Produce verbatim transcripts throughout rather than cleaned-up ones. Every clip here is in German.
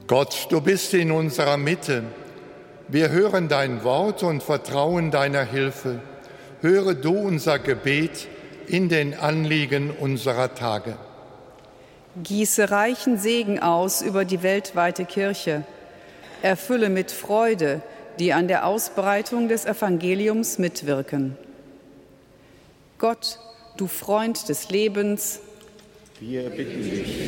Gott, du bist in unserer Mitte. Wir hören dein Wort und vertrauen deiner Hilfe. Höre du unser Gebet in den Anliegen unserer Tage. Gieße reichen Segen aus über die weltweite Kirche. Erfülle mit Freude, die an der Ausbreitung des Evangeliums mitwirken. Gott, du Freund des Lebens, wir bitten dich.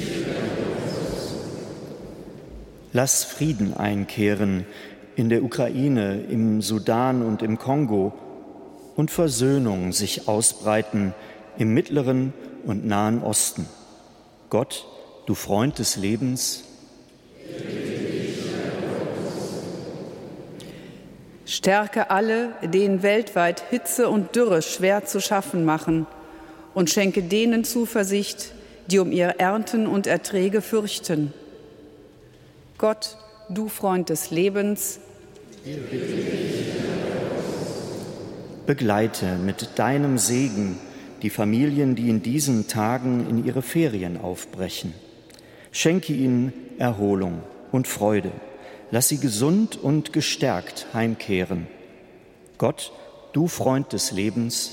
Lass Frieden einkehren in der Ukraine, im Sudan und im Kongo und Versöhnung sich ausbreiten im Mittleren und Nahen Osten. Gott, du Freund des Lebens, stärke alle, denen weltweit Hitze und Dürre schwer zu schaffen machen, und schenke denen Zuversicht, die um ihre Ernten und Erträge fürchten. Gott, du Freund des Lebens, begleite mit deinem Segen die Familien, die in diesen Tagen in ihre Ferien aufbrechen. Schenke ihnen Erholung und Freude. Lass sie gesund und gestärkt heimkehren. Gott, du Freund des Lebens,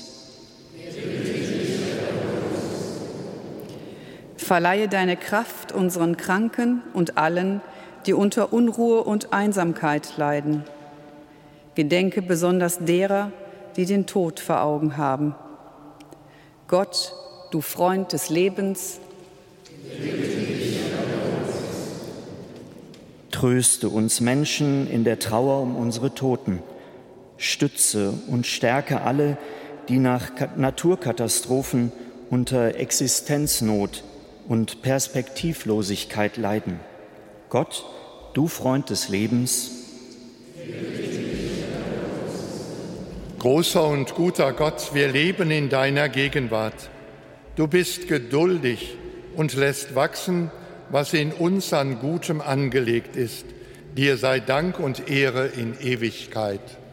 verleihe deine Kraft unseren Kranken und allen, die unter Unruhe und Einsamkeit leiden. Gedenke besonders derer, die den Tod vor Augen haben. Gott, du Freund des Lebens, tröste uns Menschen in der Trauer um unsere Toten. Stütze und stärke alle, die nach Naturkatastrophen unter Existenznot und Perspektivlosigkeit leiden. Gott, du Freund des Lebens, großer und guter Gott, wir leben in deiner Gegenwart. Du bist geduldig und lässt wachsen, was in uns an Gutem angelegt ist. Dir sei Dank und Ehre in Ewigkeit.